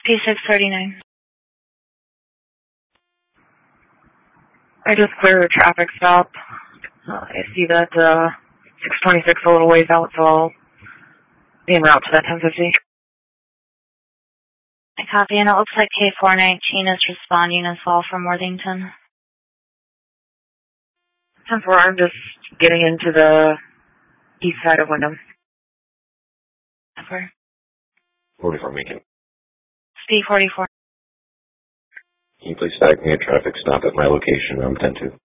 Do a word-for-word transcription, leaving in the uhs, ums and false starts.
P six thirty-nine. I just cleared a traffic stop. Uh, I see that uh, six twenty-six a little ways out, so I'll be en route to that ten fifty. I copy, and it looks like K four nineteen is responding as well from Worthington. ten four, I'm just getting into the east side of Wyndham. Over. forty-four Macon. Speed forty-four. Can you please tag me a traffic stop at my location on ten two?